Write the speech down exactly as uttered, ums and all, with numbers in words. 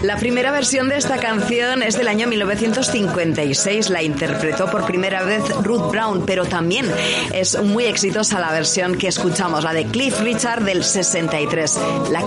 La primera versión de esta canción es del año mil novecientos cincuenta y seis. La interpretó por primera vez Ruth Brown, pero también es muy exitosa la versión que escuchamos, la de Cliff Richard del sesenta y tres. La